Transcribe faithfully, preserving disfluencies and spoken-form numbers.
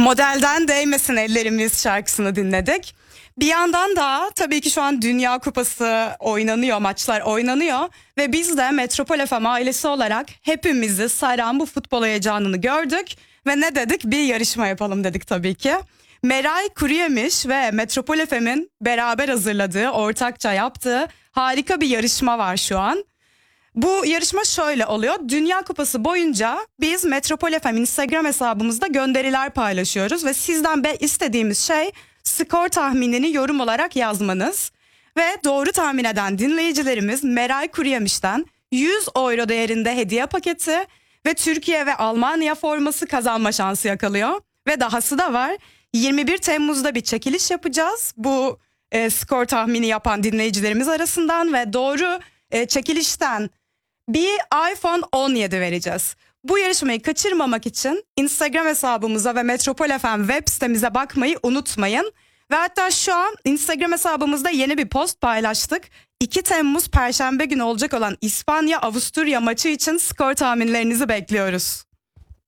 Modelden Değmesin Ellerimiz şarkısını dinledik. Bir yandan da tabii ki şu an Dünya Kupası oynanıyor, maçlar oynanıyor ve biz de Metropol F M ailesi olarak hepimizi saran bu futbol heyecanını gördük ve ne dedik? Bir yarışma yapalım dedik tabii ki. Meray Kuruyemiş ve Metropol F M'in beraber hazırladığı, ortakça yaptığı harika bir yarışma var şu an. Bu yarışma şöyle oluyor. Dünya Kupası boyunca biz Metropol F M Instagram hesabımızda gönderiler paylaşıyoruz ve sizden be istediğimiz şey skor tahminini yorum olarak yazmanız. Ve doğru tahmin eden dinleyicilerimiz Meray Kuruyemiş'ten yüz euro değerinde hediye paketi ve Türkiye ve Almanya forması kazanma şansı yakalıyor. Ve dahası da var. yirmi bir Temmuz'da bir çekiliş yapacağız. Bu e, skor tahmini yapan dinleyicilerimiz arasından ve doğru e, çekilişten bir iPhone on yedi vereceğiz. Bu yarışmayı kaçırmamak için Instagram hesabımıza ve Metropol F M web sitemize bakmayı unutmayın. Ve hatta şu an Instagram hesabımızda yeni bir post paylaştık. iki Temmuz Perşembe günü olacak olan İspanya-Avusturya maçı için skor tahminlerinizi bekliyoruz.